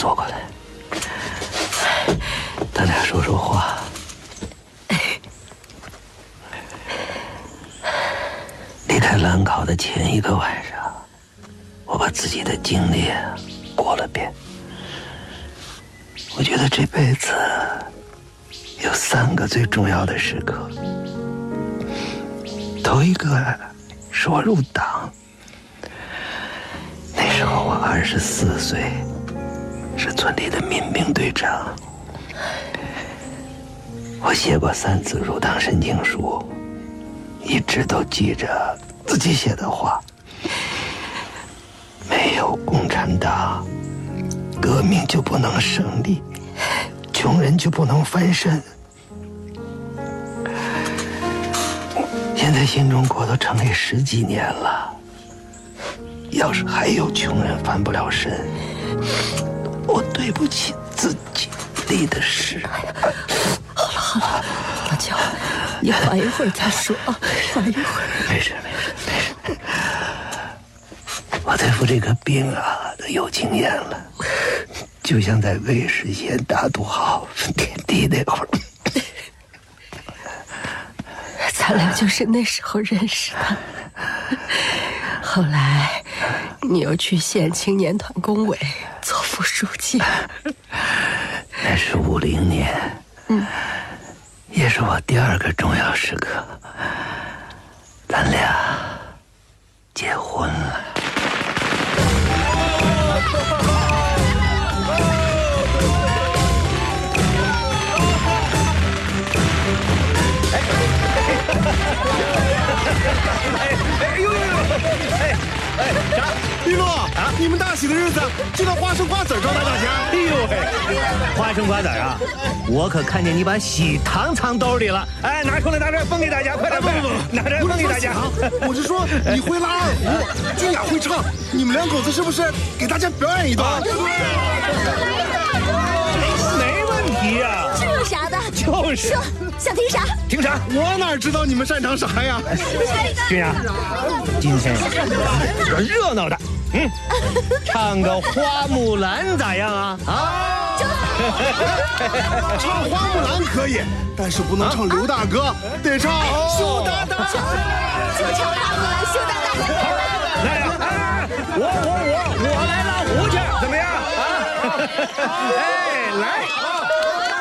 坐过来，咱俩说说话。离开兰考的前一个晚上，我把自己的经历过了遍。我觉得这辈子有3个最重要的时刻。头一个是我入党，那时候我24岁，是村里的民兵队长。我写过3次入党申请书，一直都记着自己写的话：没有共产党，革命就不能胜利，穷人就不能翻身。现在新中国都成立10几年了，要是还有穷人翻不了身，我对不起自己立的誓。 好了，老舅，你缓一会儿再说啊，缓一会儿。 没事。我对付这个病都有经验了，就像在魏识县打土豪点地那会儿。 咱俩就是那时候认识的，后来你又去县青年团工委做副书记。 那是50年，也是我第2个重要时刻，咱俩结婚了。 啥？一路啊！你们大喜的日子就拿花生瓜子招待大家。 哎呦喂，花生瓜子啊！我可看见你把喜糖藏兜里了。哎，拿出来，分给大家，快点！不，拿出来分给大家。 我是说你会拉二胡，俊雅会唱，你们2口子是不是给大家表演一段？ 没问题呀。 这有啥的？ 就是说想听啥？ 听啥？ 我哪知道你们擅长啥呀？ 俊雅，今天热闹的，唱个花木兰咋样啊？ 唱花木兰可以，但是不能唱刘大哥，得唱羞答答。 就唱花木兰羞答答。 来，我来拉胡去，怎么样啊？哎，来。